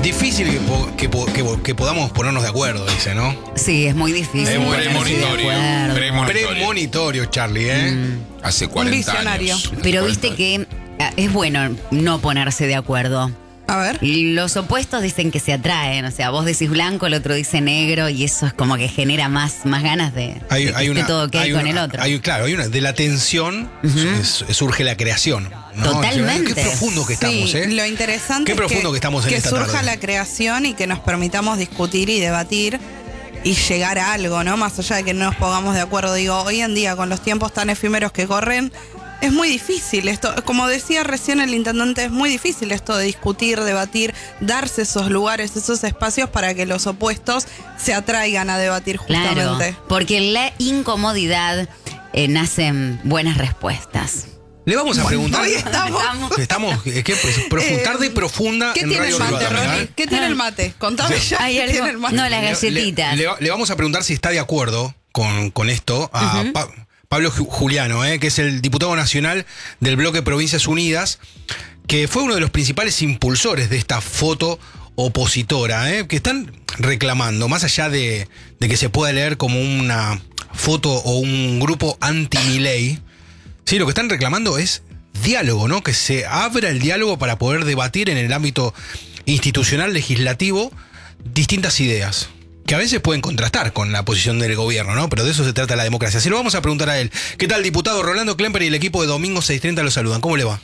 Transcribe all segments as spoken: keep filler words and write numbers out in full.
Difícil que, po- que, po- que, po- que podamos ponernos de acuerdo, dice, ¿no? Sí, es muy difícil. Es muy ponerse de premonitorio. acuerdo. Premonitorio. Premonitorio, Charlie, ¿eh? Mm. Hace cuarenta visionario. años. Pero viste que ah, es bueno no ponerse de acuerdo. A ver. Los opuestos dicen que se atraen, o sea, vos decís blanco, el otro dice negro y eso es como que genera más, más ganas de, Hay, de que hay esté una, todo ok hay con una- el otro. hay- claro, hay una, de la tensión es- surge la creación, ¿no? Totalmente. Qué profundo que estamos, Sí, ¿eh? lo interesante Qué es profundo que estamos en que esta surja tarde. la creación y que nos permitamos discutir y debatir y llegar a algo, ¿no? Más allá de que no nos pongamos de acuerdo. Digo, hoy en día, con los tiempos tan efímeros que corren, es muy difícil esto. Como decía recién el intendente, es muy difícil esto de discutir, debatir, darse esos lugares, esos espacios para que los opuestos se atraigan a debatir Claro, justamente. porque en la incomodidad eh, nacen buenas respuestas. Le vamos a preguntar. Hoy estamos. Estamos- Estamos, es que pues, profu- Eh, tarde profunda ¿Qué en tiene el Radio mate, Rivadavia, Ronnie? ¿eh? ¿Qué tiene el mate? Contame ya. ¿Hay ¿Qué algo? tiene el mate? No, las Le- galletitas. Le, le- le vamos a preguntar si está de acuerdo con, con esto a Ujú. Pa- Pablo Ju- Juliano, eh, que es el diputado nacional del bloque Provincias Unidas, que fue uno de los principales impulsores de esta foto opositora, eh, que están reclamando, más allá de, de que se pueda leer como una foto o un grupo anti-Milei, sí, lo que están reclamando es diálogo, ¿no? Que se abra el diálogo para poder debatir en el ámbito institucional, legislativo, distintas ideas, que a veces pueden contrastar con la posición del gobierno, ¿no? Pero de eso se trata la democracia. Se lo vamos a preguntar a él. ¿Qué tal, diputado? Rolando Klemper y el equipo de Domingo seiscientos treinta lo saludan. ¿Cómo le va?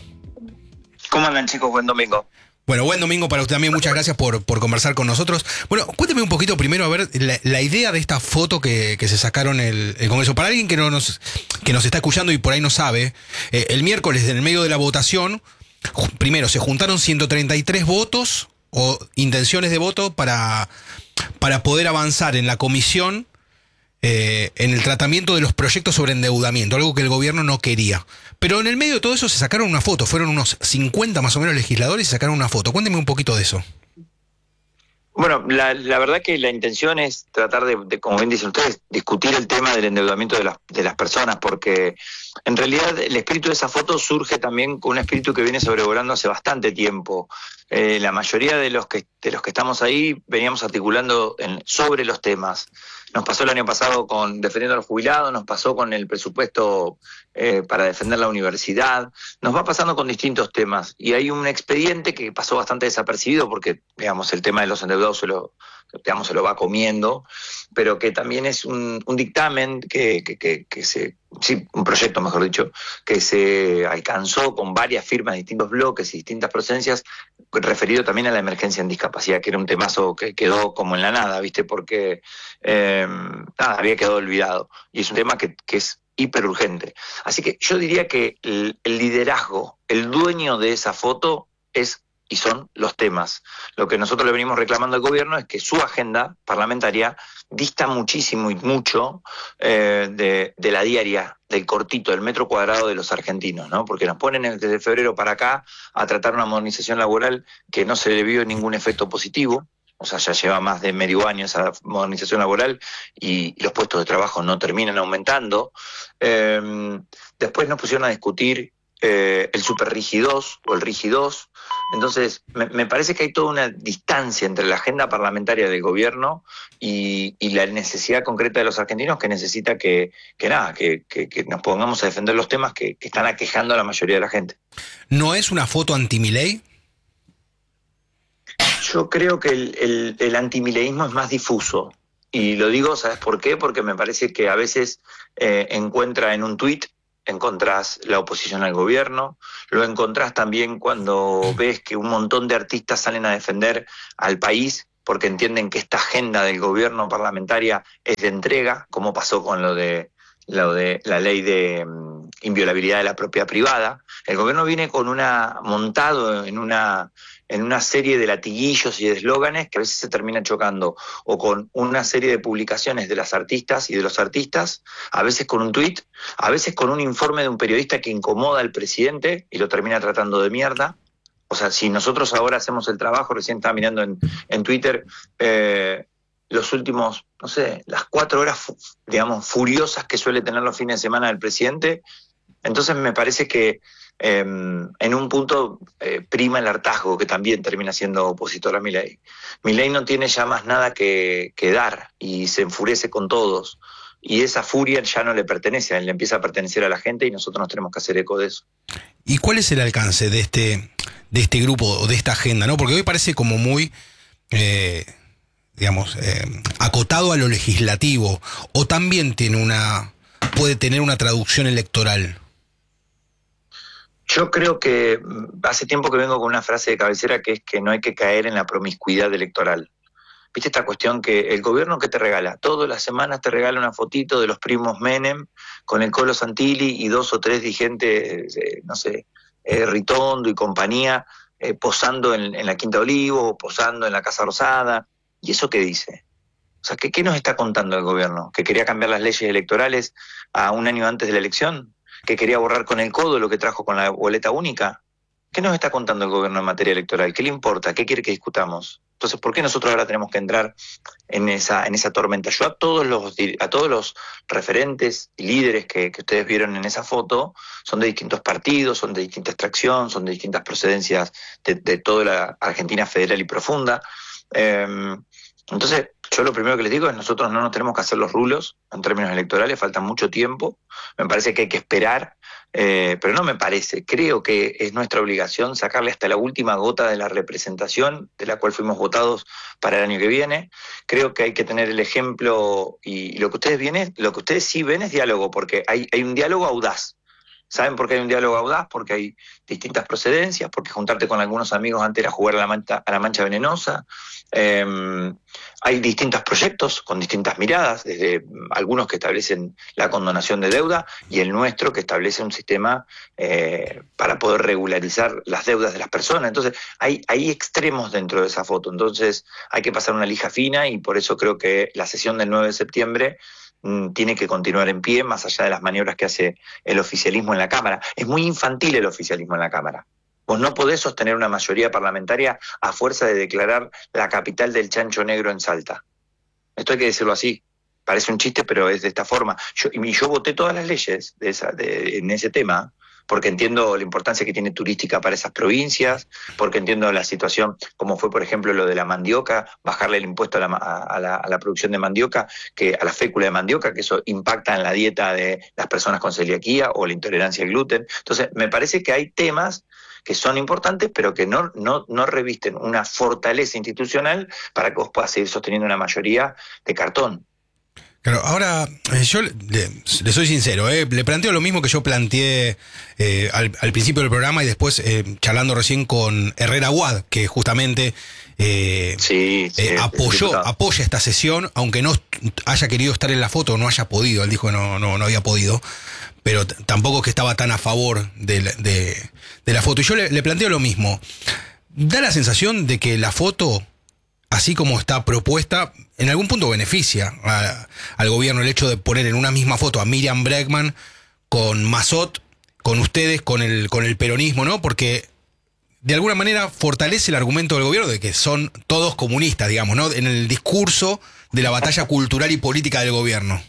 ¿Cómo andan, chicos? Buen domingo. Bueno, buen domingo para usted también. Muchas gracias por, por conversar con nosotros. Bueno, cuénteme un poquito primero, a ver, la, la idea de esta foto que, que se sacaron el, el Congreso. Para alguien que no nos, que nos está escuchando y por ahí no sabe, eh, el miércoles, en el medio de la votación, ju- primero se juntaron ciento treinta y tres votos o intenciones de voto para, para poder avanzar en la comisión eh, en el tratamiento de los proyectos sobre endeudamiento, algo que el gobierno no quería. Pero en el medio de todo eso se sacaron una foto, fueron unos cincuenta más o menos legisladores y se sacaron una foto. Cuénteme un poquito de eso. Bueno, la, la verdad que la intención es tratar de, de, como bien dicen ustedes, discutir el tema del endeudamiento de las, de las personas, porque en realidad el espíritu de esa foto surge también con un espíritu que viene sobrevolando hace bastante tiempo. Eh, la mayoría de los que de los que estamos ahí veníamos articulando en, sobre los temas. Nos pasó el año pasado con defendiendo a los jubilados, nos pasó con el presupuesto eh, para defender la universidad, nos va pasando con distintos temas. Y hay un expediente que pasó bastante desapercibido porque, digamos, el tema de los endeudados se lo, digamos, se lo va comiendo, pero que también es un, un dictamen que, que, que, que se... Sí, un proyecto, mejor dicho, que se alcanzó con varias firmas de distintos bloques y distintas procedencias, referido también a la emergencia en discapacidad, que era un temazo que quedó como en la nada, ¿viste? Porque eh, nada, había quedado olvidado. Y es un tema que, que es hiper urgente. Así que yo diría que el, el liderazgo, el dueño de esa foto es y son los temas. Lo que nosotros le venimos reclamando al gobierno es que su agenda parlamentaria dista muchísimo y mucho eh, de, de la diaria, del cortito, del metro cuadrado de los argentinos, ¿no? Porque nos ponen desde febrero para acá a tratar una modernización laboral que no se le vio ningún efecto positivo. O sea, ya lleva más de medio año esa modernización laboral y los puestos de trabajo no terminan aumentando. Eh, después nos pusieron a discutir Eh, el super rígidos o el rígidos. Entonces, me, me parece que hay toda una distancia entre la agenda parlamentaria del gobierno y, y la necesidad concreta de los argentinos que necesita que, que nada, que, que, que nos pongamos a defender los temas que, que están aquejando a la mayoría de la gente. ¿No es una foto anti-Milei? Yo creo que el, el, el antimileísmo es más difuso. Y lo digo, ¿sabes por qué? Porque me parece que a veces eh, encuentra en un tuit encontrás la oposición al gobierno, lo encontrás también cuando ves que un montón de artistas salen a defender al país porque entienden que esta agenda del gobierno parlamentaria es de entrega, como pasó con lo de, lo de la ley de um, inviolabilidad de la propiedad privada. El gobierno viene con una montado en una en una serie de latiguillos y de eslóganes que a veces se terminan chocando o con una serie de publicaciones de las artistas y de los artistas, a veces con un tuit, a veces con un informe de un periodista que incomoda al presidente y lo termina tratando de mierda. O sea, si nosotros ahora hacemos el trabajo, recién estaba mirando en, en Twitter, eh, los últimos, no sé, las cuatro horas, fu- digamos, furiosas que suele tener los fines de semana el presidente. Entonces me parece que eh, en un punto eh, prima el hartazgo, que también termina siendo opositor a Milei. Milei no tiene ya más nada que, que dar y se enfurece con todos. Y esa furia ya no le pertenece, a él le empieza a pertenecer a la gente y nosotros nos tenemos que hacer eco de eso. ¿Y cuál es el alcance de este, de este grupo o de esta agenda, ¿no? Porque hoy parece como muy, eh, digamos, eh, acotado a lo legislativo, o también tiene una, puede tener una traducción electoral. Yo creo que hace tiempo que vengo con una frase de cabecera que es que no hay que caer en la promiscuidad electoral. ¿Viste esta cuestión que el gobierno que te regala? Todas las semanas te regala una fotito de los primos Menem con el Colo Santilli y dos o tres dirigentes, eh, no sé, eh, Ritondo y compañía, eh, posando en, en la Quinta Olivo, posando en la Casa Rosada. ¿Y eso qué dice? O sea, ¿qué, qué nos está contando el gobierno? ¿Que quería cambiar las leyes electorales a un año antes de la elección? ¿Que quería borrar con el codo lo que trajo con la boleta única? ¿Qué nos está contando el gobierno en materia electoral? ¿Qué le importa? ¿Qué quiere que discutamos? Entonces, ¿por qué nosotros ahora tenemos que entrar en esa, en esa tormenta? Yo a todos los, a todos los referentes y líderes que, que ustedes vieron en esa foto son de distintos partidos, son de distinta extracción, son de distintas procedencias de, de toda la Argentina federal y profunda. Eh, entonces, yo lo primero que les digo es nosotros no nos tenemos que hacer los rulos en términos electorales, falta mucho tiempo, me parece que hay que esperar, eh, pero no me parece, creo que es nuestra obligación sacarle hasta la última gota de la representación de la cual fuimos votados para el año que viene. Creo que hay que tener el ejemplo y lo que ustedes vienen, lo que ustedes sí ven es diálogo, porque hay, hay un diálogo audaz. ¿Saben por qué hay un diálogo audaz? Porque hay distintas procedencias, porque juntarte con algunos amigos antes era jugar a la mancha, a la mancha venenosa. Eh, hay distintos proyectos con distintas miradas, desde algunos que establecen la condonación de deuda y el nuestro que establece un sistema eh, para poder regularizar las deudas de las personas. Entonces hay, hay extremos dentro de esa foto, entonces hay que pasar una lija fina y por eso creo que la sesión del nueve de septiembre tiene que continuar en pie, más allá de las maniobras que hace el oficialismo en la Cámara. Es muy infantil el oficialismo en la Cámara. Vos no podés sostener una mayoría parlamentaria a fuerza de declarar la capital del chancho negro en Salta. Esto hay que decirlo así. Parece un chiste, pero es de esta forma. Yo, y yo voté todas las leyes de esa, de, en ese tema, porque entiendo la importancia que tiene turística para esas provincias, porque entiendo la situación, como fue, por ejemplo, lo de la mandioca, bajarle el impuesto a la, a la, a la producción de mandioca, que a la fécula de mandioca, que eso impacta en la dieta de las personas con celiaquía o la intolerancia al gluten. Entonces, me parece que hay temas que son importantes, pero que no, no, no revisten una fortaleza institucional para que vos puedas seguir sosteniendo una mayoría de cartón. Claro, ahora eh, yo le, le soy sincero, eh, le planteo lo mismo que yo planteé eh, al, al principio del programa y después eh, charlando recién con Herrera Wad, que justamente eh, sí, sí, eh, apoyó, apoya esta sesión, aunque no haya querido estar en la foto, no haya podido, él dijo que no, no, no había podido, pero t- tampoco que estaba tan a favor de, de, de la foto. Y yo le, le planteo lo mismo, da la sensación de que la foto, así como está propuesta, en algún punto beneficia a, al gobierno el hecho de poner en una misma foto a Miriam Bregman con Mazot, con ustedes, con el, con el peronismo, ¿no? Porque de alguna manera fortalece el argumento del gobierno de que son todos comunistas, digamos, ¿no? En el discurso de la batalla cultural y política del gobierno.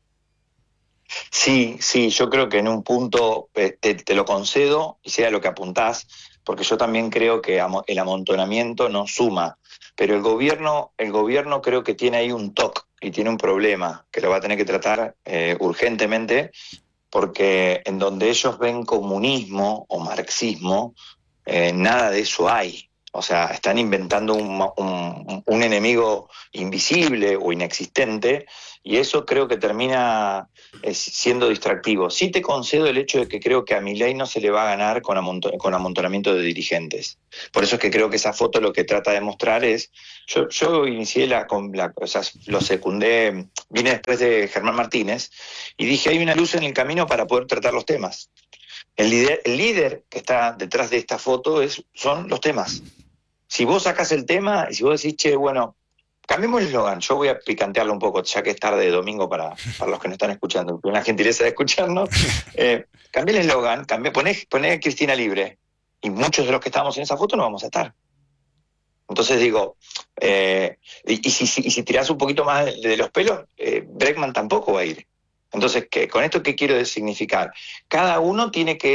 Sí, sí, yo creo que en un punto te, te lo concedo y sea lo que apuntás, porque yo también creo que el amontonamiento no suma. Pero el gobierno, el gobierno creo que tiene ahí un toque y tiene un problema que lo va a tener que tratar eh, urgentemente, porque en donde ellos ven comunismo o marxismo, eh, nada de eso hay. O sea, están inventando un, un, un enemigo invisible o inexistente, y eso creo que termina eh, siendo distractivo. Sí te concedo el hecho de que creo que a Milei no se le va a ganar con, amonto- con amontonamiento de dirigentes. Por eso es que creo que esa foto lo que trata de mostrar es... Yo, yo inicié la, con la... O sea, lo secundé, vine después de Germán Martínez, y dije, hay una luz en el camino para poder tratar los temas. El líder, el líder que está detrás de esta foto es, son los temas. Si vos sacás el tema y si vos decís, che, bueno, cambiemos el eslogan, yo voy a picantearlo un poco, ya que es tarde de domingo para, para los que nos están escuchando, con la gentileza de escucharnos, eh, cambié el eslogan, poné, poné Cristina libre, y muchos de los que estamos en esa foto no vamos a estar. Entonces digo, eh, y, y, si, si, y si tirás un poquito más de, de los pelos, eh, Bregman tampoco va a ir. Entonces, ¿qué? ¿Con esto qué quiero significar? Cada uno tiene que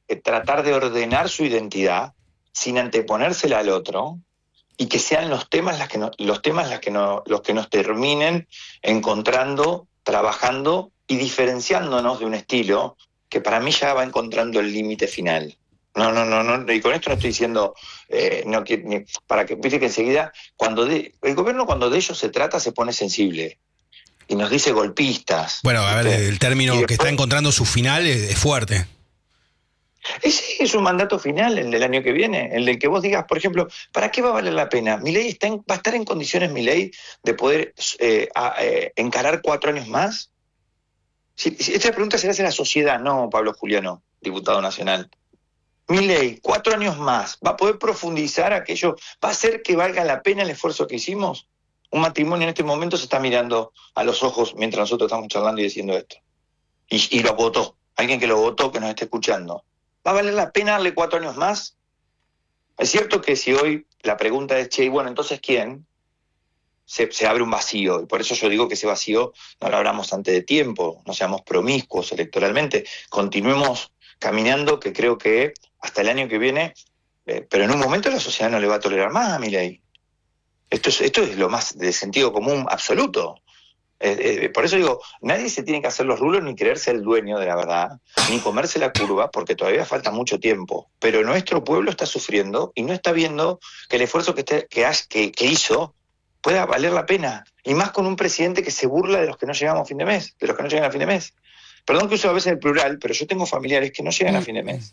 eh, tratar de ordenar su identidad sin anteponérsela al otro, y que sean los temas, las que no, los, temas las que no, los que nos terminen encontrando, trabajando y diferenciándonos de un estilo que para mí ya va encontrando el límite final. No, no, no, no, y con esto no estoy diciendo, eh, no, que, ni, para que, viste que enseguida, cuando de, el gobierno cuando de ellos se trata se pone sensible y nos dice golpistas. Bueno, a ver, ¿viste? el término después, que está encontrando su final es, es fuerte. Ese es un mandato final, el del año que viene, el del que vos digas, por ejemplo, ¿para qué va a valer la pena? ¿Milei está en, va a estar en condiciones, Milei, de poder eh, a, eh, encarar cuatro años más? Si, si, esta pregunta se la hace a la sociedad, no Pablo Juliano, diputado nacional. Milei, cuatro años más, ¿va a poder profundizar aquello? ¿Va a hacer que valga la pena el esfuerzo que hicimos? Un matrimonio en este momento se está mirando a los ojos mientras nosotros estamos charlando y diciendo esto. Y, y lo votó, alguien que lo votó, que nos esté escuchando. ¿Va a valer la pena darle cuatro años más? Es cierto que si hoy la pregunta es, che, y bueno, entonces ¿quién? Se, se abre un vacío, y por eso yo digo que ese vacío no lo abramos antes de tiempo, no seamos promiscuos electoralmente, continuemos caminando, que creo que hasta el año que viene, eh, pero en un momento la sociedad no le va a tolerar más a Milei. Esto es, esto es lo más de sentido común absoluto. Eh, eh, por eso digo, nadie se tiene que hacer los rulos ni creerse el dueño de la verdad, ni comerse la curva, porque todavía falta mucho tiempo. Pero nuestro pueblo está sufriendo y no está viendo que el esfuerzo que, esté, que, has, que, que hizo pueda valer la pena. Y más con un presidente que se burla de los que no llegamos a fin de mes, de los que no llegan a fin de mes. Perdón que uso a veces el plural, pero yo tengo familiares que no llegan a fin de mes.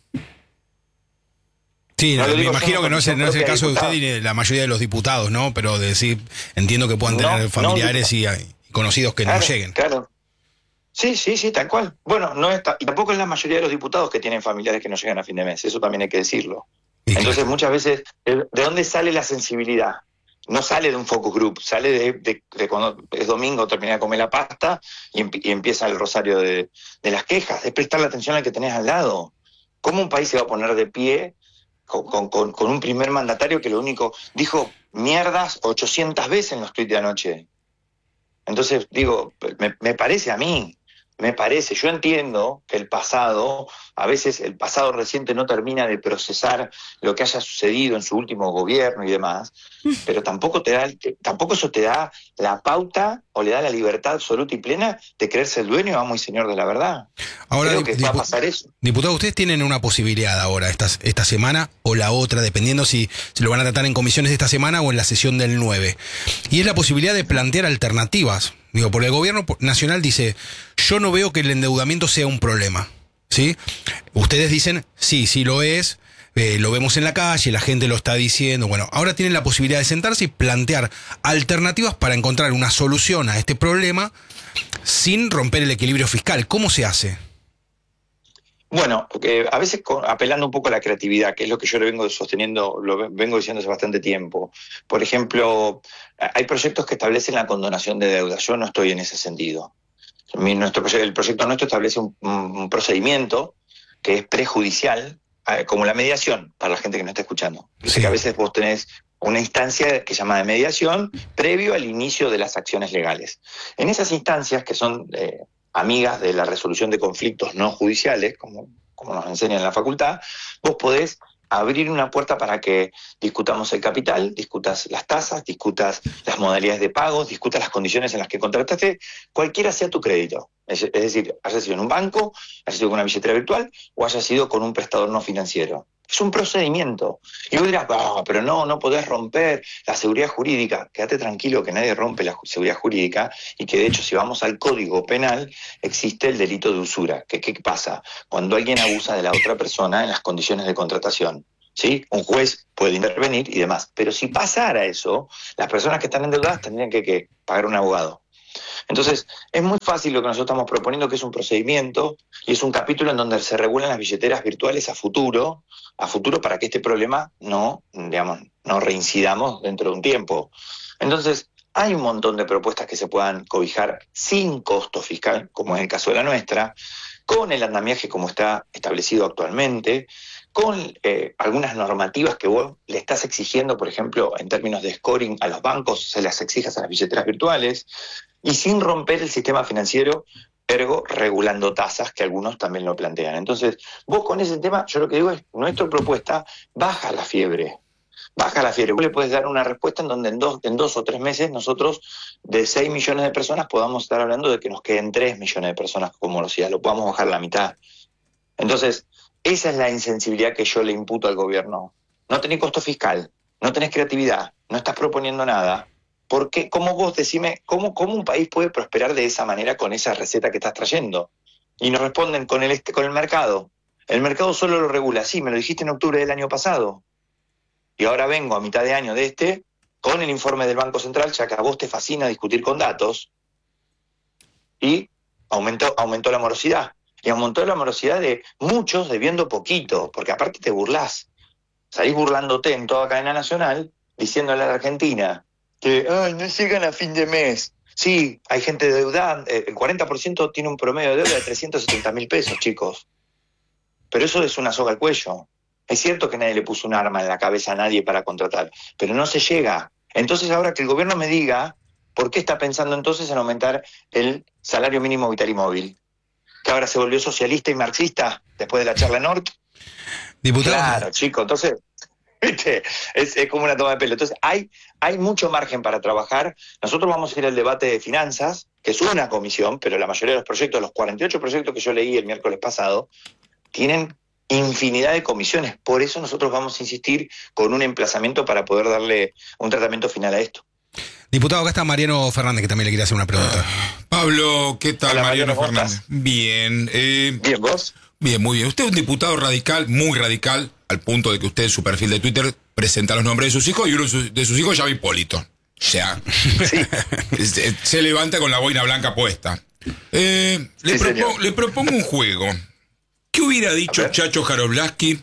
Sí, no, me digo, imagino que no es, no es el caso diputado. de usted y de la mayoría de los diputados, ¿no? Pero de decir, entiendo que puedan tener no, familiares no, y, y conocidos que claro, no lleguen. Claro. Sí, sí, sí, tal cual. Bueno, no está, y tampoco es la mayoría de los diputados que tienen familiares que no llegan a fin de mes, eso también hay que decirlo. Y Entonces, claro. muchas veces, ¿de dónde sale la sensibilidad? No sale de un focus group, sale de, de, de cuando es domingo, termina de comer la pasta y, y empieza el rosario de, de las quejas, de prestar la atención al que tenés al lado. ¿Cómo un país se va a poner de pie con, con, con, con un primer mandatario que lo único dijo mierdas ochocientas veces en los tweets de anoche? Entonces, digo, me, me parece a mí, me parece, yo entiendo que el pasado, a veces el pasado reciente no termina de procesar lo que haya sucedido en su último gobierno y demás, pero tampoco te da, tampoco eso te da la pauta o le da la libertad absoluta y plena de creerse el dueño, amo y señor de la verdad. Ahora, creo que dipu- va a pasar eso. Diputado, ustedes tienen una posibilidad ahora, esta, esta semana o la otra, dependiendo si, si lo van a tratar en comisiones de esta semana o en la sesión del nueve. Y es la posibilidad de plantear alternativas. Digo, porque el gobierno nacional dice, yo no veo que el endeudamiento sea un problema, ¿sí? Ustedes dicen, sí, sí lo es, eh, lo vemos en la calle, la gente lo está diciendo. Bueno, ahora tienen la posibilidad de sentarse y plantear alternativas para encontrar una solución a este problema sin romper el equilibrio fiscal. ¿Cómo se hace? Bueno, eh, a veces con, apelando un poco a la creatividad, que es lo que yo le vengo sosteniendo, lo vengo diciendo hace bastante tiempo. Por ejemplo, hay proyectos que establecen la condonación de deuda. Yo no estoy en ese sentido. Mi, nuestro, el proyecto nuestro establece un, un procedimiento que es prejudicial, eh, como la mediación, para la gente que no está escuchando. Sí. Que a veces vos tenés una instancia que se llama de mediación previo al inicio de las acciones legales. En esas instancias, que son eh, amigas de la resolución de conflictos no judiciales, como, como nos enseñan en la facultad, vos podés abrir una puerta para que discutamos el capital, discutas las tasas, discutas las modalidades de pago, discutas las condiciones en las que contrataste, cualquiera sea tu crédito. Es, es decir, haya sido en un banco, haya sido con una billetera virtual o haya sido con un prestador no financiero. Es un procedimiento. Y vos dirás, oh, pero no, no podés romper la seguridad jurídica. Quédate tranquilo que nadie rompe la seguridad jurídica y que de hecho si vamos al Código Penal existe el delito de usura. ¿Qué, qué pasa? Cuando alguien abusa de la otra persona en las condiciones de contratación. ¿Sí? Un juez puede intervenir y demás. Pero si pasara eso, las personas que están endeudadas tendrían que, que pagar un abogado. Entonces, es muy fácil lo que nosotros estamos proponiendo, que es un procedimiento y es un capítulo en donde se regulan las billeteras virtuales a futuro, a futuro para que este problema no, digamos, no reincidamos dentro de un tiempo. Entonces, hay un montón de propuestas que se puedan cobijar sin costo fiscal, como es el caso de la nuestra, con el andamiaje como está establecido actualmente, con eh, algunas normativas que vos le estás exigiendo, por ejemplo, en términos de scoring a los bancos, se las exijas a las billeteras virtuales, y sin romper el sistema financiero ergo regulando tasas, que algunos también lo plantean. Entonces, vos con ese tema, yo lo que digo es, nuestra propuesta baja la fiebre, baja la fiebre. Vos le puedes dar una respuesta en donde en dos, en dos o tres meses nosotros, de seis millones de personas, podamos estar hablando de que nos queden tres millones de personas con morosidad, lo podamos bajar a la mitad. Entonces, esa es la insensibilidad que yo le imputo al gobierno. No tenés costo fiscal, no tenés creatividad, no estás proponiendo nada. ¿Por qué? ¿Cómo vos decime, cómo, cómo un país puede prosperar de esa manera con esa receta que estás trayendo? Y nos responden con el, este, con el mercado. El mercado solo lo regula. Sí, me lo dijiste en octubre del año pasado. Y ahora vengo a mitad de año de este con el informe del Banco Central, ya que a vos te fascina discutir con datos, y aumentó, aumentó la morosidad. Y aumentó la morosidad de muchos debiendo poquito, porque aparte te burlás. Salís burlándote en toda cadena nacional, diciéndole a la Argentina que ay, no llegan a fin de mes. Sí, hay gente deudada, el cuarenta por ciento tiene un promedio de deuda de trescientos setenta mil pesos, chicos. Pero eso es una soga al cuello. Es cierto que nadie le puso un arma en la cabeza a nadie para contratar, pero no se llega. Entonces ahora que el gobierno me diga, ¿por qué está pensando entonces en aumentar el salario mínimo vital y móvil? ¿Que ahora se volvió socialista y marxista después de la charla Nort? Diputado. Claro, chico, entonces, viste, es, es como una toma de pelo. Entonces hay, hay mucho margen para trabajar. Nosotros vamos a ir al debate de finanzas, que es una comisión, pero la mayoría de los proyectos, los cuarenta y ocho proyectos que yo leí el miércoles pasado, tienen infinidad de comisiones. Por eso nosotros vamos a insistir con un emplazamiento para poder darle un tratamiento final a esto. Diputado, acá está Mariano Fernández, que también le quiere hacer una pregunta. Pablo, ¿qué tal? Hola, Mariano, Mariano, ¿cómo Fernández. estás? Bien. Eh, Bien, ¿vos? Bien, muy bien. Usted es un diputado radical, muy radical, al punto de que usted en su perfil de Twitter presenta los nombres de sus hijos y uno de sus, de sus hijos llama Hipólito. O sea, Sí. se, se levanta con la boina blanca puesta. Eh, le, Sí, propo- señor. le propongo un juego. ¿Qué hubiera dicho A ver. Chacho Jaroblaski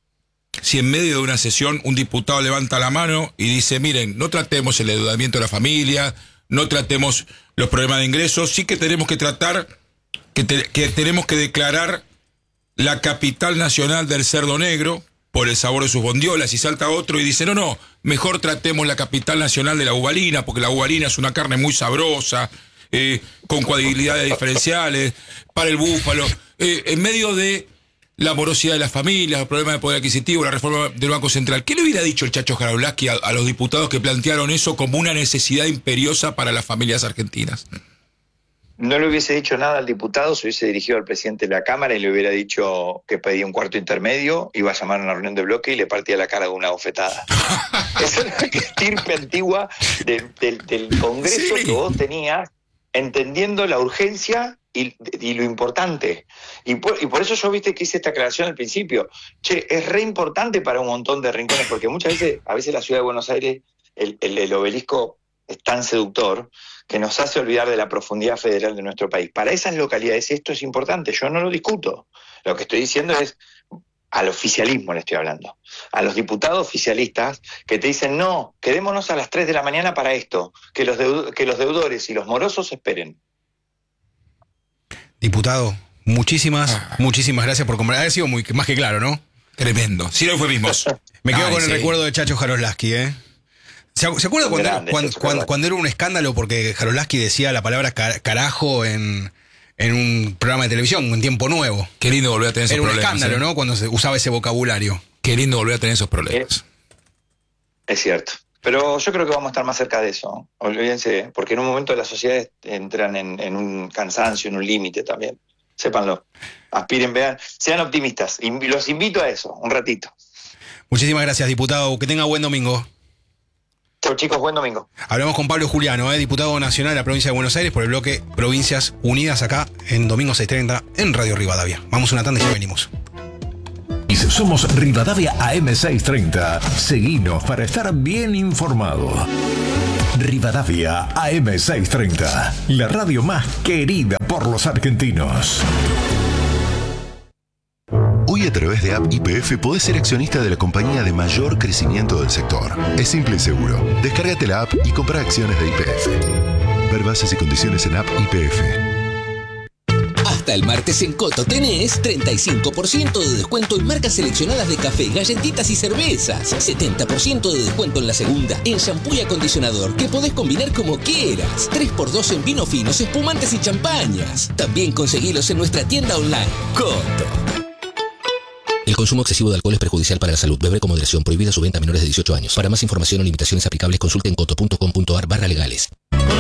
si en medio de una sesión un diputado levanta la mano y dice, miren, no tratemos el endeudamiento de la familia, no tratemos los problemas de ingresos, sí que tenemos que tratar, que, te- que tenemos que declarar la capital nacional del cerdo negro por el sabor de sus bondiolas, y salta otro y dice, no, no, mejor tratemos la capital nacional de la uvalina, porque la uvalina es una carne muy sabrosa, eh, con cualidades diferenciales, para el búfalo, eh, en medio de la morosidad de las familias, los problemas de poder adquisitivo, la reforma del Banco Central. ¿Qué le hubiera dicho el Chacho Jaroblaski a, a los diputados que plantearon eso como una necesidad imperiosa para las familias argentinas? No le hubiese dicho nada al diputado, se hubiese dirigido al presidente de la Cámara y le hubiera dicho que pedía un cuarto intermedio, iba a llamar a una reunión de bloque y le partía la cara de una bofetada. Esa es la estirpe antigua del, del, del Congreso Sí. que vos tenías, entendiendo la urgencia y, y lo importante. Y por, y por eso yo, viste, que hice esta aclaración al principio. Che, es re importante para un montón de rincones, porque muchas veces, a veces la ciudad de Buenos Aires, el, el, el obelisco es tan seductor que nos hace olvidar de la profundidad federal de nuestro país. Para esas localidades esto es importante, yo no lo discuto. Lo que estoy diciendo es, al oficialismo le estoy hablando, a los diputados oficialistas que te dicen, no, quedémonos a las tres de la mañana para esto, que los, deud- que los deudores y los morosos esperen. Diputado, muchísimas, muchísimas gracias por comprar. Ha sido muy, más que claro, ¿no? Tremendo. Sin eufemismos. Me quedo Ay, con el sí. recuerdo de Chacho Jaroblaski, ¿eh? ¿Se, acu- ¿se acuerda Un cuando, grande, cuando, Chacho cuando, Jaroblaski. cuando era un escándalo porque Jaroblaski decía la palabra car- carajo en, en un programa de televisión, en Tiempo Nuevo? Qué lindo volver a tener esos Era un problemas. escándalo, ¿eh? ¿no? Cuando se usaba ese vocabulario. Qué lindo volver a tener esos problemas. Es cierto. Pero yo creo que vamos a estar más cerca de eso. Olvídense, porque en un momento las sociedades entran en, en un cansancio, en un límite también. Sépanlo. Aspiren, vean, sean optimistas. Y los invito a eso, un ratito. Muchísimas gracias, diputado. Que tenga buen domingo. Chau, chicos, buen domingo. Hablamos con Pablo Juliano, ¿eh? Diputado nacional de la provincia de Buenos Aires por el bloque Provincias Unidas acá en domingo seis treinta en Radio Rivadavia. Vamos a una tanda y ya venimos. Somos Rivadavia A M seiscientos treinta. Seguinos para estar bien informado. Rivadavia A M seiscientos treinta, la radio más querida por los argentinos. Hoy a través de App Y P F podés ser accionista de la compañía de mayor crecimiento del sector. Es simple y seguro. Descárgate la app y compra acciones de Y P F. Ver bases y condiciones en App Y P F. Hasta el martes en Coto tenés treinta y cinco por ciento de descuento en marcas seleccionadas de café, galletitas y cervezas. setenta por ciento de descuento en la segunda, en shampoo y acondicionador, que podés combinar como quieras. tres por dos en vinos finos, espumantes y champañas. También conseguilos en nuestra tienda online. Coto. El consumo excesivo de alcohol es perjudicial para la salud. Beber con moderación. Prohibida su venta a menores de dieciocho años. Para más información o limitaciones aplicables, consulte en coto punto com punto ar barra legales.